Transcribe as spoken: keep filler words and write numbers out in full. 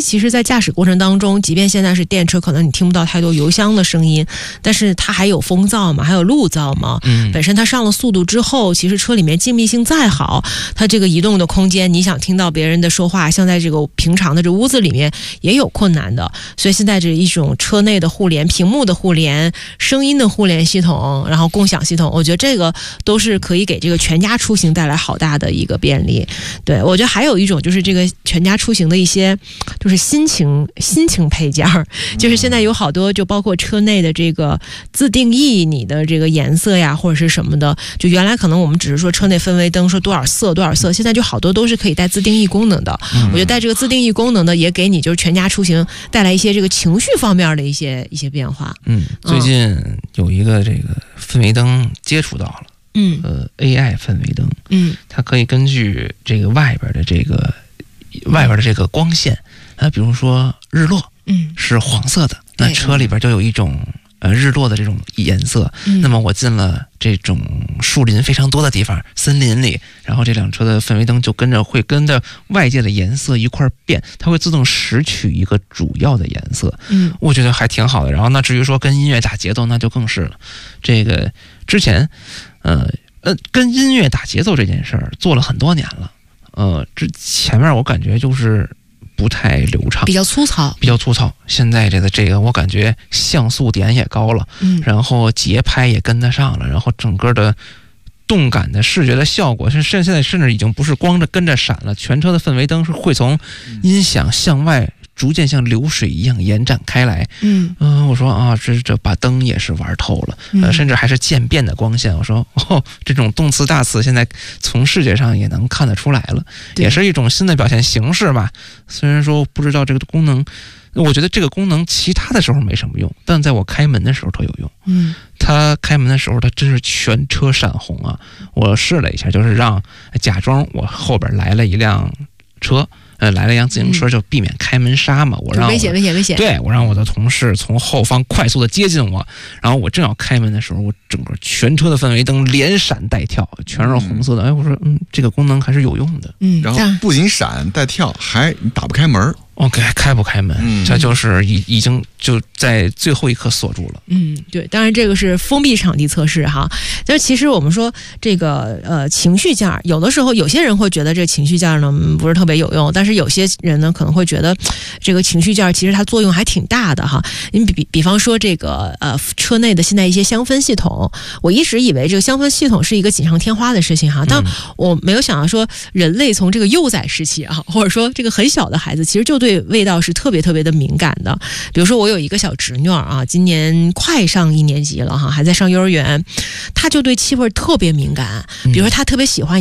器其实在驾驶过程当中，即便现在是电车，可能你听不到太多油箱的声音，但是它还有风噪嘛，还有路噪嘛。嗯，本身它上了速度之后，其实车里面静谧性再好，它这个移动的空间，你想听到别人的说话，像在这个平常的这屋子里面也有困难的。所以现在这一种车内的互联、屏幕的互联、声音的互联系统，然后共享系统，我觉得这个都是可以给这个全家出行带来好大的一个便利。对，我觉得还有一种就是这个全家出行的一些就是心情心情配件儿，就是现在有好多就包括车内的这个自定义你的这个颜色呀或者是什么的，就原来可能我们只是说车内氛围灯说多少色多少色，现在就好多都是可以带自定义功能的。我觉得带这个自定义功能的也给你就是全家出行带来一些这个情绪方面的一些一些变化。 嗯，最近有一个这个氛围灯接触到了。嗯，呃 ，A I 氛围灯，嗯，它可以根据这个外边的这个外边的这个光线，啊，比如说日落，嗯，是黄色的，那车里边就有一种呃日落的这种颜色。嗯，那么我进了这种树林非常多的地方，森林里，然后这辆车的氛围灯就跟着会跟着外界的颜色一块变，它会自动拾取一个主要的颜色。嗯，我觉得还挺好的。然后那至于说跟音乐打节奏，那就更是了。这个之前。呃呃，跟音乐打节奏这件事儿做了很多年了，呃，之前面我感觉就是不太流畅， 比较粗糙， 比较粗糙。现在这个这个，我感觉像素点也高了，嗯，然后节拍也跟得上了，然后整个的动感的视觉的效果，是现现在甚至已经不是光着跟着闪了，全车的氛围灯是会从音响向外。逐渐像流水一样延展开来。嗯嗯、呃，我说啊，这这把灯也是玩透了，呃，甚至还是渐变的光线。我说哦，这种动词大词现在从视觉上也能看得出来了，也是一种新的表现形式吧。虽然说不知道这个功能，我觉得这个功能其他的时候没什么用，但在我开门的时候特有用。嗯，它开门的时候，它真是全车闪红啊！我试了一下，就是让假装我后边来了一辆车。呃，来了一辆自行车，就避免开门刹嘛。我让危险危险危险！ 对，我让我的同事从后方快速的接近我，然后我正要开门的时候，我整个全车的氛围灯连闪带跳，全是红色的。哎，我说，嗯，这个功能还是有用的。 嗯，然后不仅闪带跳，还打不开门。 OK， 开不开门，嗯，这就是已已经就在最后一刻锁住了。 嗯，对，当然这个是封闭场地测试哈。就其实我们说这个呃情绪件，有的时候有些人会觉得这情绪件呢不是特别有用，但是有些人呢可能会觉得这个情绪件其实它作用还挺大的哈。你比比方说这个呃车内的现在一些香氛系统，我一直以为这个香氛系统是一个锦上添花的事情哈，但我没有想到说人类从这个幼崽时期啊，或者说这个很小的孩子，其实就对味道是特别特别的敏感的。比如说我有一个小侄女啊，今年快上一年级了哈，还在上幼儿园，她就对气味特别敏感。比如说她特别喜欢